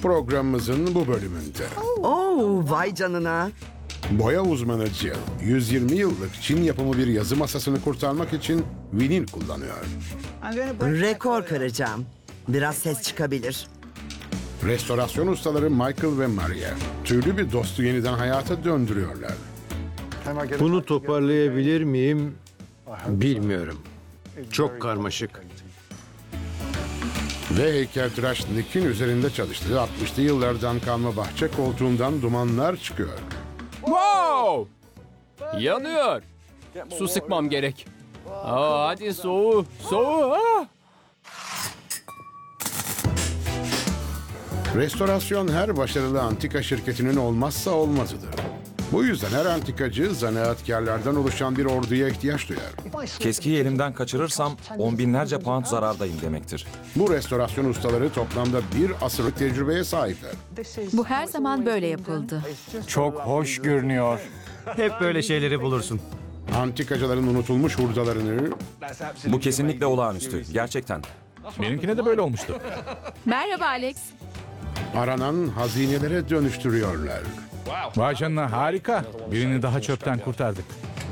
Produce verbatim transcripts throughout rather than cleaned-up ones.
Programımızın bu bölümünde Oo, vay canına. boya uzmanı Jill, yüz yirmi yıllık Çin yapımı bir yazı masasını kurtarmak için vinil kullanıyor. Rekor kıracağım. Biraz ses çıkabilir. Restorasyon ustaları Michael ve Maria, tüylü bir dostu yeniden hayata döndürüyorlar. Bunu toparlayabilir miyim? Bilmiyorum. Çok karmaşık. Ve heykeltıraş Nick'in üzerinde çalıştığı altmışlı yıllardan kalma bahçe koltuğundan dumanlar çıkıyor. Wow! Yanıyor. Su sıkmam gerek. Aa, hadi soğu, soğu. Ah! Restorasyon her başarılı antika şirketinin olmazsa olmazıdır. Bu yüzden her antikacı zanaatkarlardan oluşan bir orduya ihtiyaç duyar. Keskiyi elimden kaçırırsam on binlerce pound zarardayım demektir. Bu restorasyon ustaları toplamda bir asırlık tecrübeye sahipler. Bu her zaman böyle yapıldı. Çok hoş görünüyor. Hep böyle şeyleri bulursun. Antikacıların unutulmuş hurdalarını, Bu kesinlikle olağanüstü. Gerçekten. Benimkine de böyle olmuştu. Merhaba Alex. aranan hazinelere dönüştürüyorlar. Vay canına, harika. Birini daha çöpten kurtardık.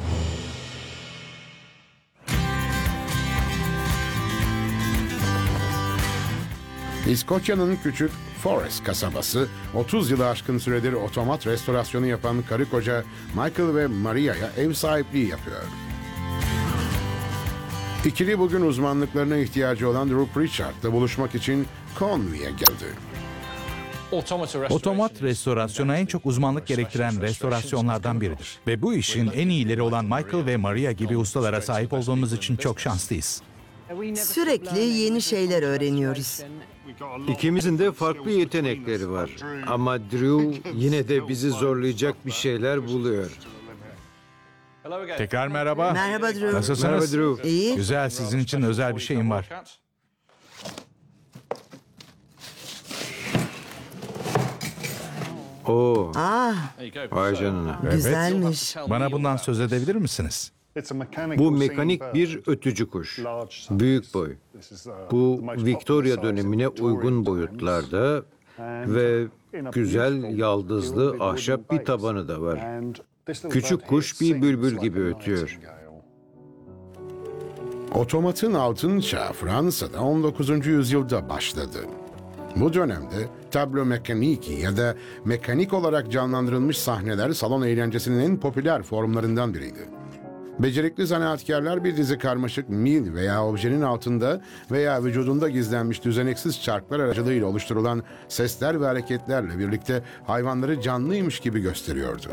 İskoçya'nın küçük Forest kasabası, otuz yılı aşkın süredir otomat restorasyonu yapan karı koca Michael ve Maria'ya ev sahipliği yapıyor. İkili bugün uzmanlıklarına ihtiyacı olan Drew Pritchard'la buluşmak için Conway'e geldi. Otomat restorasyonu en çok uzmanlık gerektiren restorasyonlardan biridir. Ve bu işin en iyileri olan Michael ve Maria gibi ustalara sahip olduğumuz için çok şanslıyız. Sürekli yeni şeyler öğreniyoruz. İkimizin de farklı yetenekleri var. Ama Drew yine de bizi zorlayacak bir şeyler buluyor. Tekrar merhaba. Merhaba Drew. Nasılsınız? Merhaba Drew. İyi. Güzel, sizin için özel bir şeyim var. Oo, Ah, vay canına. güzelmiş. Bana bundan söz edebilir misiniz? Bu mekanik bir ötücü kuş. Büyük boy. Bu Victoria dönemine uygun boyutlarda ve güzel yaldızlı ahşap bir tabanı da var. Küçük kuş bir bülbül gibi ötüyor. Otomatın altın çağı Fransa'da on dokuzuncu yüzyılda başladı. Bu dönemde tablo mekaniki ya da mekanik olarak canlandırılmış sahneler salon eğlencesinin en popüler formlarından biriydi. Becerikli zanaatkarlar bir dizi karmaşık mil veya objenin altında veya vücudunda gizlenmiş düzeneksiz çarklar aracılığıyla oluşturulan sesler ve hareketlerle birlikte hayvanları canlıymış gibi gösteriyordu.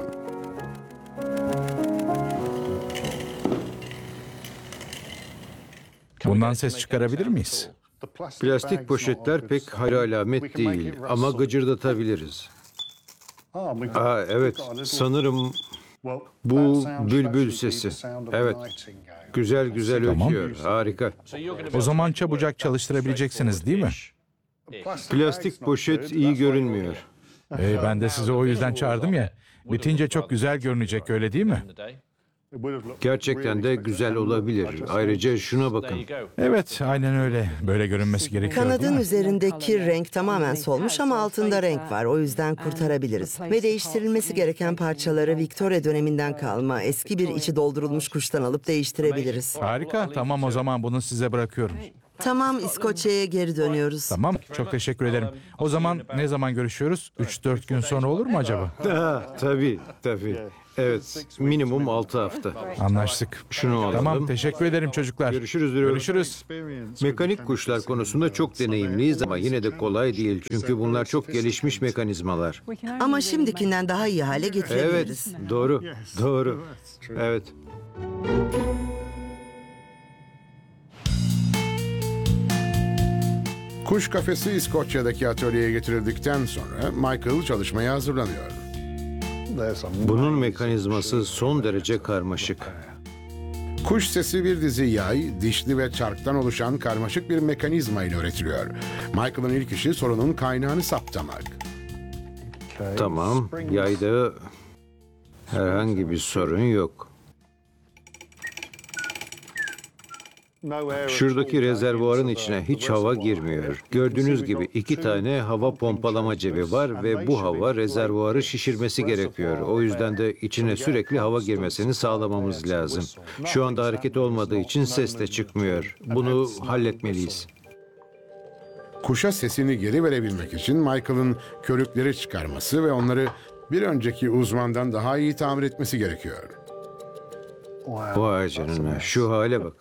Bundan ses çıkarabilir miyiz? Plastik poşetler pek hayır alamet değil ama gıcırdatabiliriz. Aa, evet, sanırım bu bülbül sesi. Evet, güzel güzel ötüyor. Harika. O zaman çabucak çalıştırabileceksiniz değil mi? Plastik poşet iyi görünmüyor. Ee, ben de sizi o yüzden çağırdım ya. Bitince çok güzel görünecek, öyle değil mi? Gerçekten de güzel olabilir. Ayrıca şuna bakın. Evet, aynen öyle. Böyle görünmesi gerekiyor değil Kanadın mi? üzerindeki renk tamamen solmuş ama altında renk var. O yüzden kurtarabiliriz. Ve değiştirilmesi gereken parçaları Victoria döneminden kalma eski bir içi doldurulmuş kuştan alıp değiştirebiliriz. Harika, tamam o zaman bunu size bırakıyorum. Tamam, İskoçya'ya geri dönüyoruz. Tamam, çok teşekkür ederim. O zaman ne zaman görüşüyoruz? üç dört gün sonra olur mu acaba? Ha, tabii, tabii. Evet, minimum altı hafta. Anlaştık. Şunu alalım. Tamam, teşekkür ederim çocuklar. Görüşürüz. Drew. Görüşürüz. Mekanik kuşlar konusunda çok deneyimliyiz ama yine de kolay değil. Çünkü bunlar çok gelişmiş mekanizmalar. Ama şimdikinden daha iyi hale Evet, getirebiliriz. doğru, doğru. Evet. Kuş kafesi İskoçya'daki atölyeye getirildikten sonra Michael çalışmaya hazırlanıyor. Bunun mekanizması son derece karmaşık. Kuş sesi bir dizi yay, dişli ve çarktan oluşan karmaşık bir mekanizma ile üretiliyor. Michael'ın ilk işi sorunun kaynağını saptamak. Tamam, yayda herhangi bir sorun yok. Şuradaki rezervuarın içine hiç hava girmiyor. Gördüğünüz gibi iki tane hava pompalama cebi var ve bu hava rezervuarı şişirmesi gerekiyor. O yüzden de içine sürekli hava girmesini sağlamamız lazım. Şu anda hareket olmadığı için ses de çıkmıyor. Bunu halletmeliyiz. Kuşa sesini geri verebilmek için Michael'ın körükleri çıkarması ve onları bir önceki uzmandan daha iyi tamir etmesi gerekiyor. Vay canına, şu hale bak.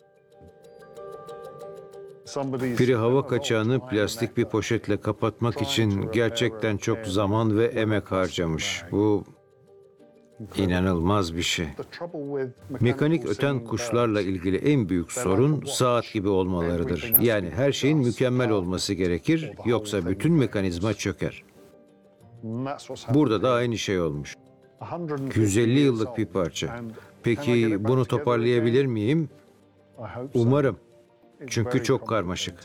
Biri hava kaçağını plastik bir poşetle kapatmak için gerçekten çok zaman ve emek harcamış. Bu inanılmaz bir şey. Mekanik öten kuşlarla ilgili en büyük sorun saat gibi olmalarıdır. Yani her şeyin mükemmel olması gerekir, yoksa bütün mekanizma çöker. Burada da aynı şey olmuş. yüz elli yıllık bir parça. Peki bunu toparlayabilir miyim? Umarım. Çünkü çok karmaşık.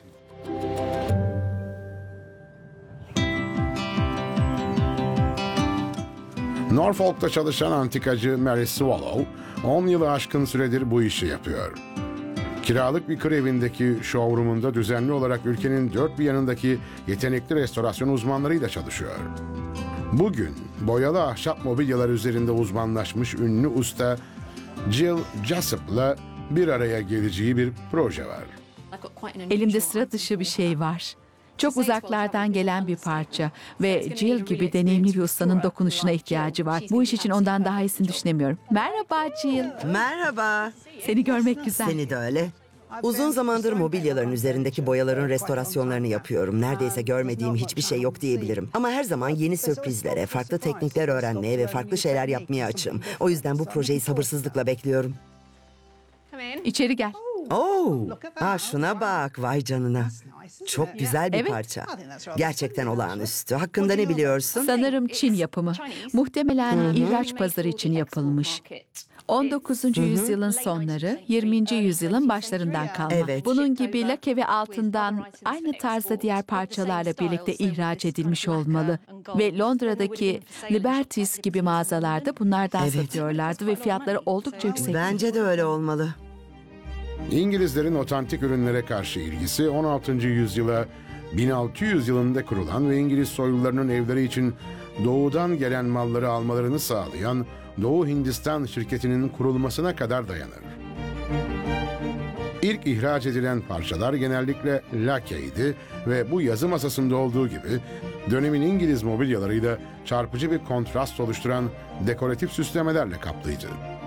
Norfolk'ta çalışan antikacı Mary Swallow, on yılı aşkın süredir bu işi yapıyor. Kiralık bir kır evindeki showroom'unda düzenli olarak ülkenin dört bir yanındaki yetenekli restorasyon uzmanlarıyla çalışıyor. Bugün boyalı ahşap mobilyalar üzerinde uzmanlaşmış ünlü usta Jill Jessup'la bir araya geleceği bir proje var. Elimde sıra dışı bir şey var. Çok uzaklardan gelen bir parça ve Jill gibi deneyimli bir ustanın dokunuşuna ihtiyacı var. Bu iş için ondan daha iyisini düşünemiyorum. Merhaba Jill. Merhaba. Seni görmek güzel. Seni de öyle. Uzun zamandır mobilyaların üzerindeki boyaların restorasyonlarını yapıyorum. Neredeyse görmediğim hiçbir şey yok diyebilirim. Ama her zaman yeni sürprizlere, farklı teknikler öğrenmeye ve farklı şeyler yapmaya açığım. O yüzden bu projeyi sabırsızlıkla bekliyorum. İçeri gel. Oo, ha şuna bak, vay canına. Çok güzel bir Evet. parça. Gerçekten olağanüstü. Hakkında ne biliyorsun? Sanırım Çin yapımı. Muhtemelen ihraç pazarı için yapılmış. on dokuzuncu yüzyılın sonları, yirminci yüzyılın başlarından kalma. Evet. Bunun gibi lake ve altından aynı tarzda diğer parçalarla birlikte ihraç edilmiş olmalı. Ve Londra'daki Liberties gibi mağazalarda bunlardan Evet. satıyorlardı ve fiyatları oldukça yüksek. Bence de öyle olmalı. İngilizlerin otantik ürünlere karşı ilgisi on altıncı yüzyıla bin altı yüz yılında kurulan ve İngiliz soylularının evleri için doğudan gelen malları almalarını sağlayan Doğu Hindistan şirketinin kurulmasına kadar dayanır. İlk ihraç edilen parçalar genellikle lakeydi ve bu yazı masasında olduğu gibi dönemin İngiliz mobilyalarıyla çarpıcı bir kontrast oluşturan dekoratif süslemelerle kaplıydı.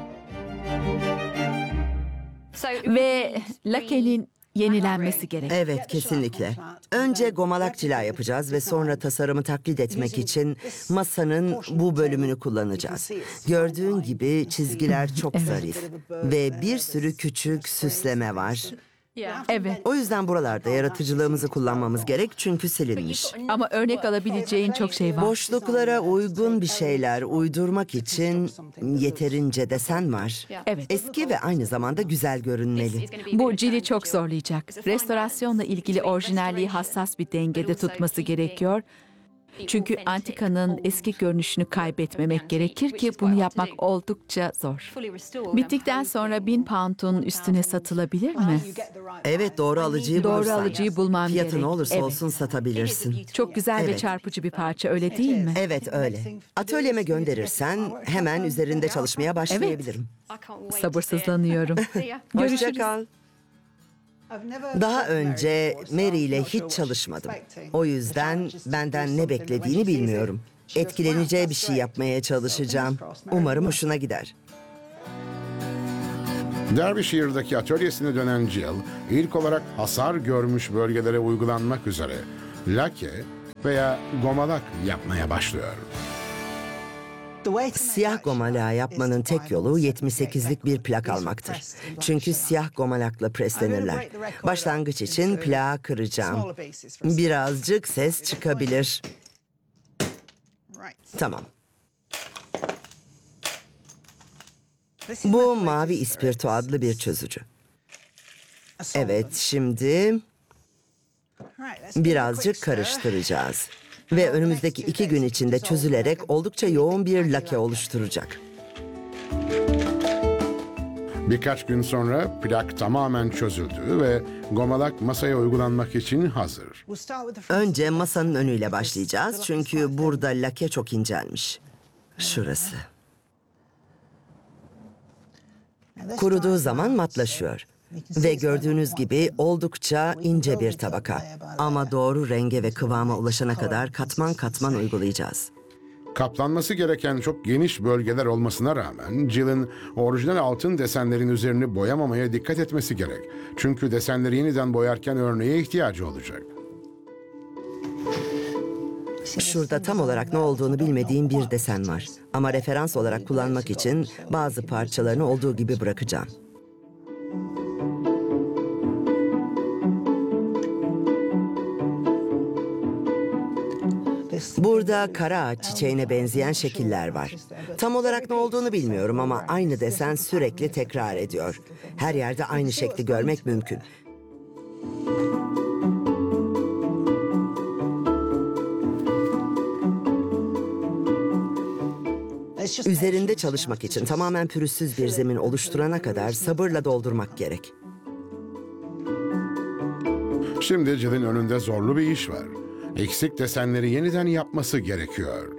Ve lakenin yenilenmesi gerek. Evet, kesinlikle. Önce gomalak cila yapacağız ve sonra tasarımı taklit etmek için masanın bu bölümünü kullanacağız. Gördüğün gibi çizgiler çok zarif ve bir sürü küçük süsleme var. Evet. O yüzden buralarda yaratıcılığımızı kullanmamız gerek çünkü silinmiş. Ama örnek alabileceğin çok şey var. Boşluklara uygun bir şeyler uydurmak için yeterince desen var. Evet. Eski ve aynı zamanda güzel görünmeli. Bu Jill'i çok zorlayacak. Restorasyonla ilgili orijinalliği hassas bir dengede tutması gerekiyor. Çünkü antikanın eski görünüşünü kaybetmemek gerekir ki bunu yapmak oldukça zor. Bittikten sonra bin pound'un üstüne satılabilir mi? Evet, doğru alıcıyı Doğru bulursan. alıcıyı bulmam Fiyatı gerek. ne olursa Evet. olsun satabilirsin. Çok güzel ve Evet. çarpıcı bir parça, öyle değil mi? Evet, öyle. Atölyeme gönderirsen hemen üzerinde çalışmaya başlayabilirim. Sabırsızlanıyorum. Hoşça Görüşürüz. kal. Daha önce Mary ile hiç çalışmadım. O yüzden benden ne beklediğini bilmiyorum. Etkileneceği bir şey yapmaya çalışacağım. Umarım hoşuna gider. Derbyshire'daki atölyesine dönen Jill, ilk olarak hasar görmüş bölgelere uygulanmak üzere lake veya gomalak yapmaya başlıyor. Siyah gomalağı yapmanın tek yolu yetmiş sekizlik bir plak almaktır. Çünkü siyah gomalakla preslenirler. Başlangıç için plağı kıracağım. Birazcık ses çıkabilir. Tamam. Bu mavi ispirto adlı bir çözücü. Evet, şimdi birazcık karıştıracağız. Ve önümüzdeki iki gün içinde çözülerek oldukça yoğun bir lake oluşturacak. Birkaç gün sonra plak tamamen çözüldü ve gomalak masaya uygulanmak için hazır. Önce masanın önüyle başlayacağız çünkü burada lake çok incelmiş. Şurası. Kuruduğu zaman matlaşıyor. Ve gördüğünüz gibi oldukça ince bir tabaka. Ama doğru renge ve kıvama ulaşana kadar katman katman uygulayacağız. Kaplanması gereken çok geniş bölgeler olmasına rağmen Jill'in orijinal altın desenlerin üzerini boyamamaya dikkat etmesi gerek. Çünkü desenleri yeniden boyarken örneğe ihtiyacı olacak. Şurada tam olarak ne olduğunu bilmediğim bir desen var. Ama referans olarak kullanmak için bazı parçalarını olduğu gibi bırakacağım. Burada kara ağaç çiçeğine benzeyen şekiller var. Tam olarak ne olduğunu bilmiyorum ama aynı desen sürekli tekrar ediyor. Her yerde aynı şekli görmek mümkün. Üzerinde çalışmak için tamamen pürüzsüz bir zemin oluşturana kadar sabırla doldurmak gerek. Şimdi Jill'in önünde zorlu bir iş var. Eksik desenleri yeniden yapması gerekiyor.